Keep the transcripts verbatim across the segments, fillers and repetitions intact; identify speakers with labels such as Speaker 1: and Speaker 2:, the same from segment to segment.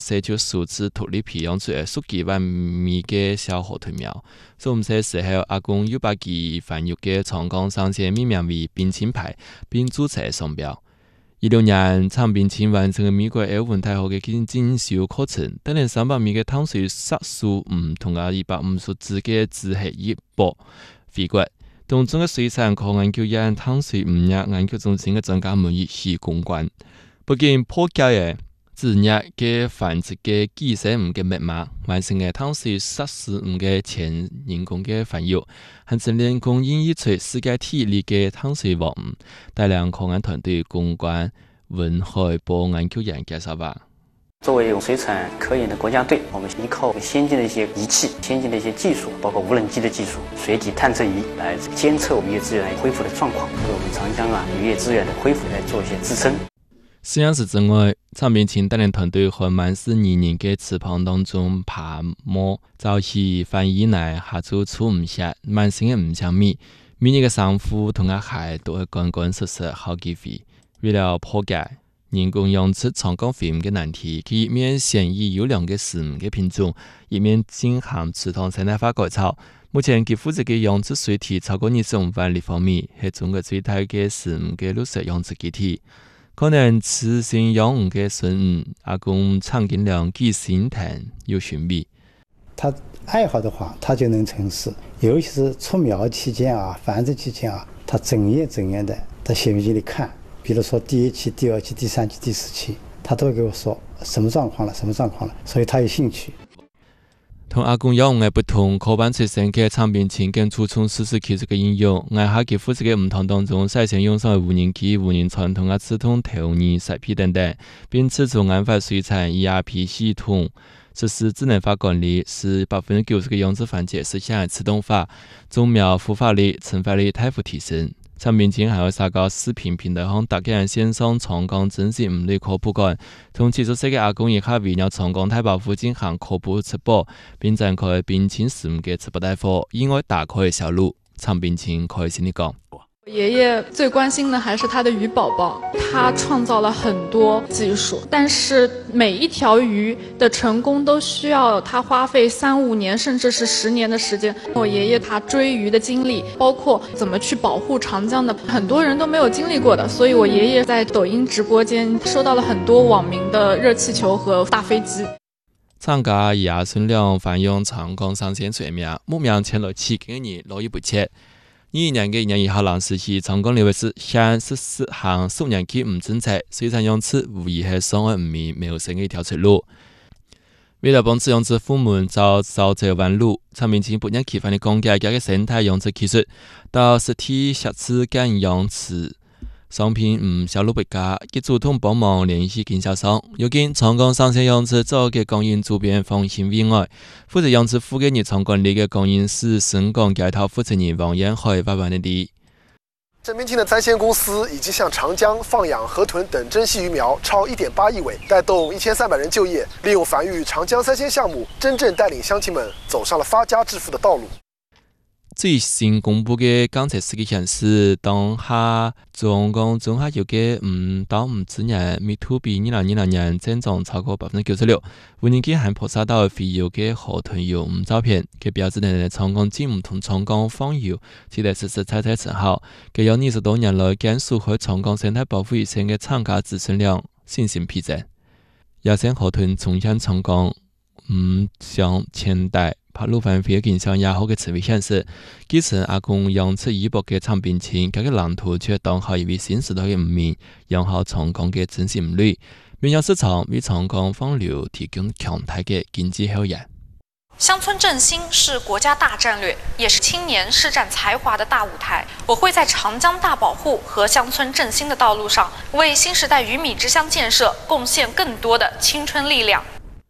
Speaker 1: 社区数字土地培养出数几万米嘅小河豚苗。中午些时候，阿公又把其繁育嘅长江上线命名为冰清牌，并注册商标。一六年，长滨青完成了美国奥运大学嘅进修课程，等年三百米嘅碳水摄取唔同啊二百五十支嘅自黑一波回国。当中嘅水产科研究院碳水五日研究中心嘅专家们一起公关，不仅破解嘅自日嘅繁殖嘅寄生物嘅密码，完成嘅碳水摄取物嘅前人工嘅繁育，还成人工演绎出世界体力嘅碳水网，大量科研团队公关文海博研究员介绍吧。
Speaker 2: 作为水产科研的国家队，我们依靠先进的一些仪器、先进的一些技术，包括无人机的技术、水底探测仪来监测渔业资源恢复的状况，为我们长江啊渔业资源的恢复来做一些支撑。
Speaker 1: 实验室之外，长滨青带领团队和满是泥泞嘅池塘当中爬摸，早起翻译内下做初五下，满身嘅五千米，每年嘅上湖同阿海都会干干湿湿好几回。为了破解人工养殖长江肥嘅难题，佢一面选以优良嘅食物嘅品种，一面进行池塘生态化改造。目前佢负责嘅养殖水体超过二十五万立方米，係中國最大嘅食物嘅綠色養殖基地。可能雌性養魚嘅孫魚，阿公產金量幾心疼又尋味。
Speaker 3: 他愛好的話，他就能成事。尤其是出苗期間啊，繁殖期間啊，他整夜整夜的在顯微鏡裡看，比如說第一期、第二期、第三期、第四期，他都會給我說什麼狀況了，什麼狀況了，所以他有興趣。
Speaker 1: 同阿公養魚嘅不同，科班出身嘅長濱青更注重實時技術嘅應用。挨下佢負責嘅唔同當中，首先用上無人機、無人船同埋自動投擬設備等等，並自主研發水產 E R P 系統，實施智能化管理，使百分之九十嘅養殖環節實現自動化，種苗孵化率、成發率大幅提升。長濱青還會撒個視頻平台向大家線上長江珍稀魚類科普館，同七十歲嘅阿公一下圍繞長江大保護進行科普直播，並展開濱青食物嘅直播帶貨，意外打開小路。長濱青開心地講。
Speaker 4: 爺爺最關心的還是他的魚寶寶，他創造了很多技術，但是每一條魚的成功都需要他花費三五年甚至是十年的時間。我爺爺他追魚的經歷，包括怎麼去保護長江的，很多人都沒有經歷過的，所以我爺爺在抖音直播間收到了很多網民的熱氣球和大飛機。
Speaker 1: 長家以阿孫亮翻用長江上線水名，目名前落七個年絡繹不絕。二一年嘅一月一號臨時起，長江流域市縣實施行十年期五政策，水產養殖無疑係上岸唔面沒有新嘅一條出路。為了幫助養殖戶們找找這彎路，長濱青不斷開發嘅講解嘅生態養殖技術，到實體設置間養殖商品唔銷路不佳，佢主動幫忙聯繫經銷商。如今長江上線養殖組嘅供應主編方興為外，負責養殖戶嘅日常管理嘅供應師深港街頭負責人王彥海發表的啲。
Speaker 5: 長濱青的在線公司已經向長江放養河豚等珍稀魚苗超一點八億尾，帶動一千三百人就業，利用繁育長江三鮮項目，真正帶領鄉親們走上了發家致富的道路。
Speaker 1: 最新公布嘅監測數據顯示，當下長江中下游嘅五到五資源密度比二零二零年增長超過百分之九十六。無人機還捕殺到肥油嘅河豚油五照片，佢表示呢長江進唔同長江放油，期待實實在在成效。佢有二十多年來減數和長江生態保護以前嘅廠家子孫量信心披證。野生河豚衝向長江，唔想前代。拍路翻飛嘅影也好嘅詞彙顯示，基層阿公養殖魚博嘅長濱青，佢嘅藍圖卻當好一位新時代嘅五面，養好長江嘅珍稀魚類，面向市場為長江放流提供強大嘅經濟後援。
Speaker 6: 鄉村振興是國家大戰略，也是青年施展才華的大舞台。我會在長江大保護和鄉村振興的道路上，為新時代魚米之鄉建設貢獻更多的青春力量。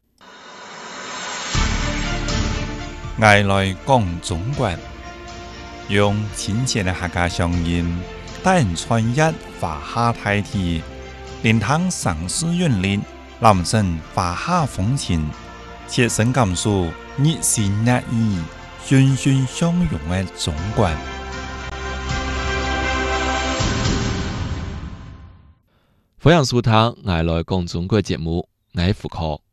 Speaker 7: 愛來講中國，用親切的客家鄉音，帶人穿越華夏大地，連趟城市韻律，臨陣華夏風情，切身感受日新月異、欣欣向榮的中國。
Speaker 1: 歡迎收聽愛來講中國節目，我係傅科。